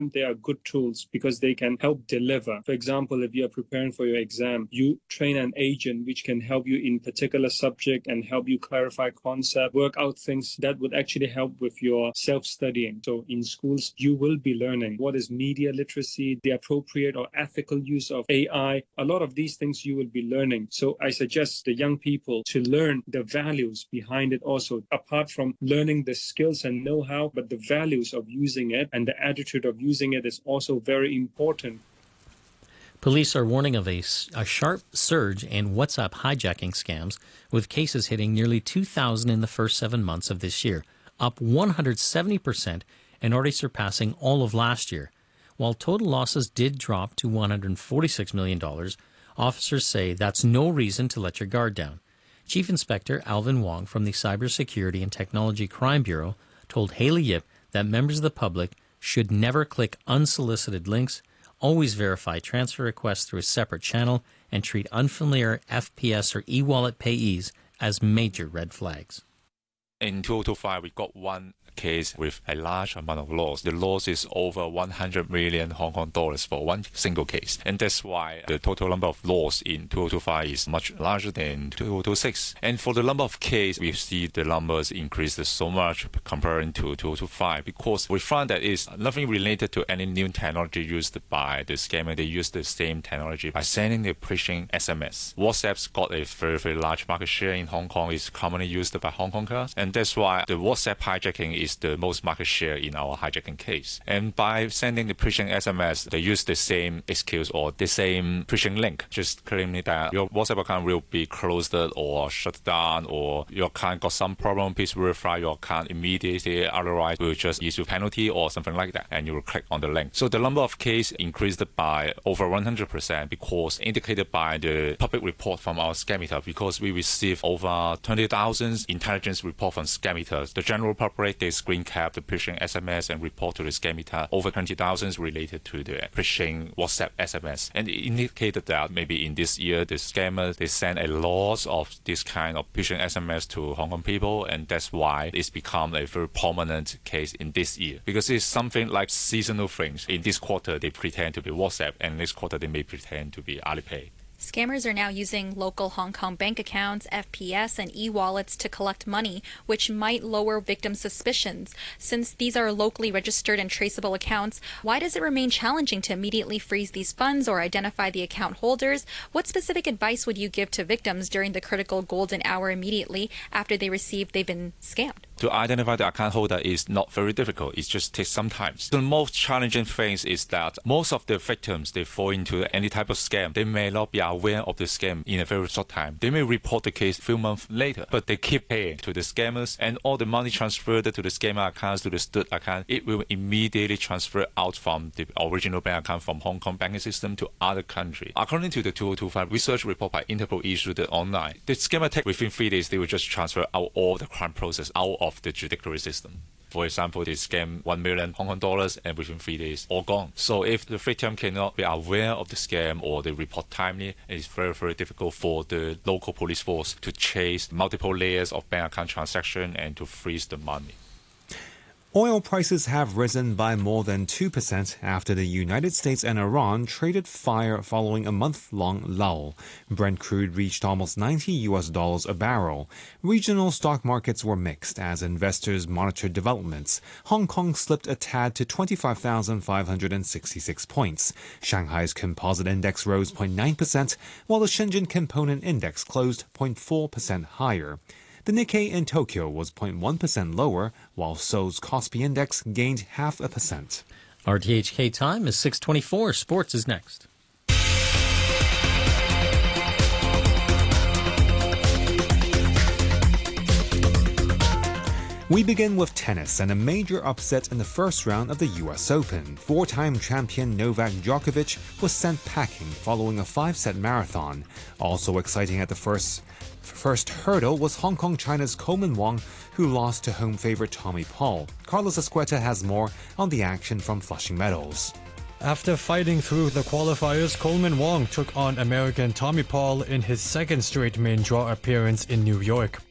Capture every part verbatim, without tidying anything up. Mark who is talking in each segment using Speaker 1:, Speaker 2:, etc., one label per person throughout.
Speaker 1: They are good tools because they can help deliver. For example, if you are preparing for your exam, you train an agent which can help you in particular subject and help you clarify concept, work out things that would actually help with your self-studying. So in schools, you will be learning what is media literacy, the appropriate or ethical use of A I. A lot of these things you will be learning. So I suggest the young people to learn the values behind it also, apart from learning the skills and know-how, but the values of using it and the attitude of using it is also very important.
Speaker 2: Police are warning of a, a sharp surge in WhatsApp hijacking scams, with cases hitting nearly two thousand in the first seven months of this year, up one hundred seventy percent and already surpassing all of last year. While total losses did drop to one hundred forty-six million dollars, officers say that's no reason to let your guard down. Chief Inspector Alvin Wong from the Cybersecurity and Technology Crime Bureau told Haley Yip that members of the public should never click unsolicited links, always verify transfer requests through a separate channel, and treat unfamiliar F P S or e-wallet payees as major red flags.
Speaker 3: In two thousand twenty-five, we got one case with a large amount of loss. The loss is over one hundred million Hong Kong dollars for one single case. And that's why the total number of loss in two thousand twenty-five is much larger than two thousand twenty-six. And for the number of cases, we see the numbers increase so much comparing to two thousand twenty-five because we found that it's nothing related to any new technology used by the scammer. They use the same technology by sending the phishing S M S. WhatsApp's got a very, very large market share in Hong Kong. It's commonly used by Hong Kongers. And that's why the WhatsApp hijacking is the most market share in our hijacking case. And by sending the phishing S M S, they use the same excuse or the same phishing link, just claiming that your WhatsApp account will be closed or shut down, or your account got some problem, please verify your account immediately, otherwise we'll just issue penalty or something like that, and you will click on the link. So the number of cases increased by over one hundred percent because indicated by the public report from our Scammeter, because we receive over twenty thousand intelligence report from Scammeter. The general public, they screen cap the phishing S M S and report to the Scammeter over twenty thousand related to the phishing WhatsApp S M S. And it indicated that maybe in this year, the scammers, they send a lot of this kind of phishing S M S to Hong Kong people, and that's why it's become a very prominent case in this year. Because it's something like seasonal things. In this quarter, they pretend to be WhatsApp, and next quarter, they may pretend to be Alipay.
Speaker 4: Scammers are now using local Hong Kong bank accounts, F P S, and e-wallets to collect money, which might lower victim suspicions. Since these are locally registered and traceable accounts, why does it remain challenging to immediately freeze these funds or identify the account holders? What specific advice would you give to victims during the critical golden hour immediately after they receive they've been scammed?
Speaker 3: To identify the account holder is not very difficult. It just takes some time. The most challenging thing is that most of the victims, they fall into any type of scam. They may not be aware of the scam in a very short time. They may report the case a few months later, but they keep paying to the scammers, and all the money transferred to the scammer accounts, to the stud account, it will immediately transfer out from the original bank account from Hong Kong banking system to other country. According to the two thousand twenty-five research report by Interpol issued online, the scammer take within three days, they will just transfer out all the crime process out of the judiciary system. For example, they scam one million Hong Kong dollars and within three days, all gone. So if the victim cannot be aware of the scam or they report timely, it's very, very difficult for the local police force to chase multiple layers of bank account transaction and to freeze the money.
Speaker 5: Oil prices have risen by more than two percent after the United States and Iran traded fire following a month-long lull. Brent crude reached almost ninety U S dollars a barrel. Regional stock markets were mixed as investors monitored developments. Hong Kong slipped a tad to twenty-five thousand five hundred sixty-six points. Shanghai's composite index rose zero point nine percent, while the Shenzhen Component Index closed zero point four percent higher. The Nikkei in Tokyo was zero point one percent lower, while Seoul's Kospi Index gained half a percent.
Speaker 2: R T H K time is six twenty-four. Sports is next.
Speaker 5: We begin with tennis and a major upset in the first round of the U S Open. Four-time champion Novak Djokovic was sent packing following a five-set marathon. Also exciting at the first First hurdle was Hong Kong China's Coleman Wong, who lost to home favorite Tommy Paul. Carlos Escueta has more on the action from Flushing Meadows.
Speaker 6: After fighting through the qualifiers, Coleman Wong took on American Tommy Paul in his second straight main draw appearance in New York.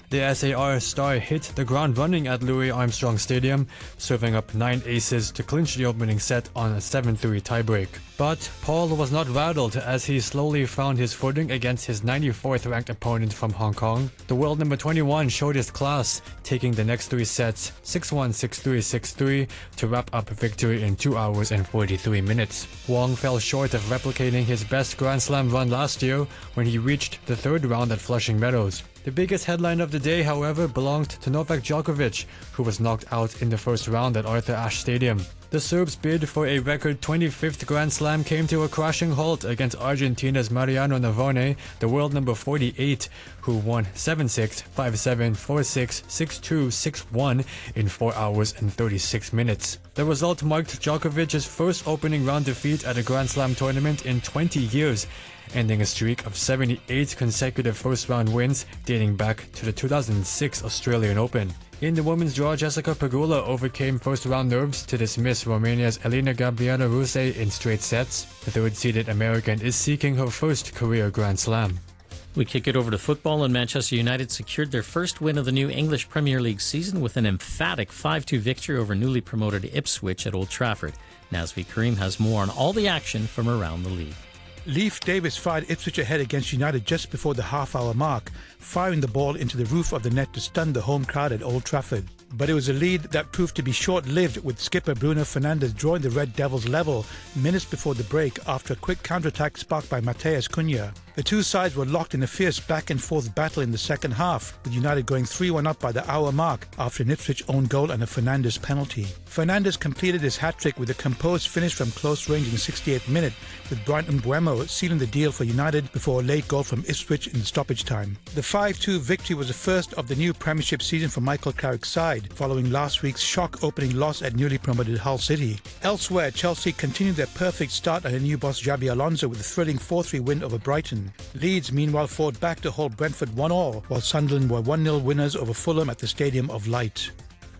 Speaker 6: The S A R star hit the ground running at Louis Armstrong Stadium, serving up nine aces to clinch the opening set on a seven three tiebreak. But Paul was not rattled as he slowly found his footing against his ninety-fourth ranked opponent from Hong Kong. The world number twenty-one showed his class, taking the next three sets six one, six three, six three to wrap up victory in two hours and forty-three minutes. Wong fell short of replicating his best Grand Slam run last year when he reached the third round at Flushing Meadows. The biggest headline of the day, however, belonged to Novak Djokovic, who was knocked out in the first round at Arthur Ashe Stadium. The Serb's bid for a record twenty-fifth Grand Slam came to a crashing halt against Argentina's Mariano Navone, the world number forty-eight, who won seven six, five seven, four six, six two, six one in four hours and thirty-six minutes. The result marked Djokovic's first opening round defeat at a Grand Slam tournament in twenty years, ending a streak of seventy-eight consecutive first-round wins dating back to the two thousand six Australian Open. In the women's draw, Jessica Pegula overcame first-round nerves to dismiss Romania's Elena Gabriela Ruse in straight sets. The third-seeded American is seeking her first career Grand Slam.
Speaker 2: We kick it over to football, and Manchester United secured their first win of the new English Premier League season with an emphatic five two victory over newly promoted Ipswich at Old Trafford. Nazmi Karim has more on all the action from around the league.
Speaker 7: Leif Davis fired Ipswich ahead against United just before the half-hour mark, firing the ball into the roof of the net to stun the home crowd at Old Trafford. But it was a lead that proved to be short-lived, with skipper Bruno Fernandes drawing the Red Devils level minutes before the break after a quick counter-attack sparked by Mateus Cunha. The two sides were locked in a fierce back-and-forth battle in the second half, with United going three one up by the hour mark after an Ipswich own goal and a Fernandes penalty. Fernandes completed his hat-trick with a composed finish from close range in the sixty-eighth minute, with Brian Mbeumo sealing the deal for United before a late goal from Ipswich in stoppage time. The five two victory was the first of the new Premiership season for Michael Carrick's side, following last week's shock opening loss at newly promoted Hull City. Elsewhere, Chelsea continued their perfect start under new boss Xabi Alonso with a thrilling four three win over Brighton. Leeds, meanwhile, fought back to hold Brentford one all, while Sunderland were one nil winners over Fulham at the Stadium of Light.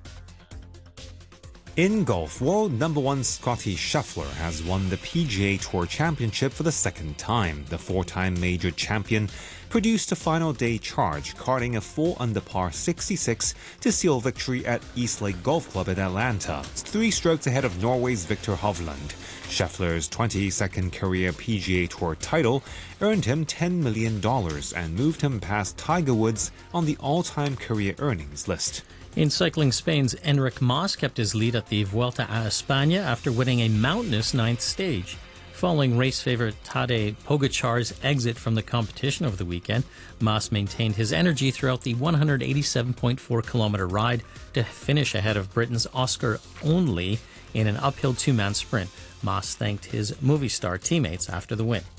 Speaker 5: In golf, world number one Scottie Scheffler has won the P G A Tour Championship for the second time. The four-time major champion produced a final day charge, carding a four under par sixty-six to seal victory at Eastlake Golf Club in Atlanta, three strokes ahead of Norway's Victor Hovland. Scheffler's twenty-second career P G A Tour title earned him ten million dollars and moved him past Tiger Woods on the all-time career earnings list.
Speaker 2: In cycling, Spain's Enric Mas kept his lead at the Vuelta a España after winning a mountainous ninth stage. Following race favorite Tadej Pogacar's exit from the competition over the weekend, Mas maintained his energy throughout the one hundred eighty-seven point four kilometer ride to finish ahead of Britain's Oscar Only in an uphill two-man sprint. Mas thanked his Movistar teammates after the win.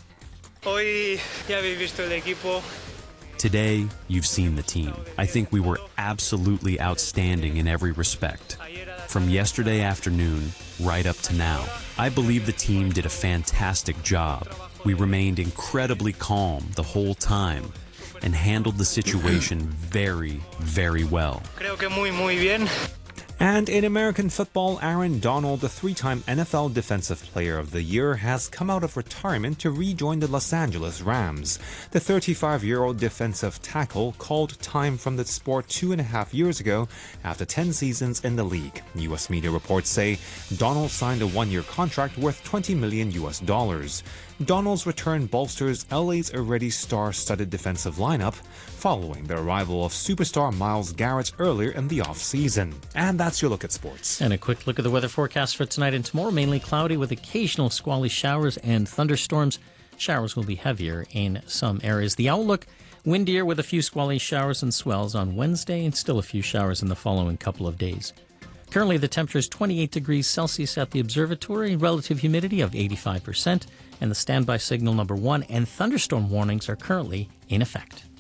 Speaker 8: Hoy ya habéis visto el equipo.
Speaker 9: Today, you've seen the team. I think we were absolutely outstanding in every respect. From yesterday afternoon right up to now, I believe the team did a fantastic job. We remained incredibly calm the whole time and handled the situation very, very well.
Speaker 8: Creo que muy, muy bien.
Speaker 5: And in American football, Aaron Donald, the three-time N F L Defensive Player of the Year, has come out of retirement to rejoin the Los Angeles Rams. The thirty-five-year-old defensive tackle called time from the sport two and a half years ago after ten seasons in the league. U S media reports say Donald signed a one-year contract worth twenty million U S dollars. Donald's return bolsters L A's already star-studded defensive lineup following the arrival of superstar Myles Garrett earlier in the offseason. And that's your look at sports.
Speaker 2: And a quick look at the weather forecast for tonight and tomorrow. Mainly cloudy with occasional squally showers and thunderstorms. Showers will be heavier in some areas. The outlook, windier with a few squally showers and swells on Wednesday and still a few showers in the following couple of days. Currently, the temperature is twenty-eight degrees Celsius at the observatory, relative humidity of eighty-five percent, and the standby signal number one and thunderstorm warnings are currently in effect.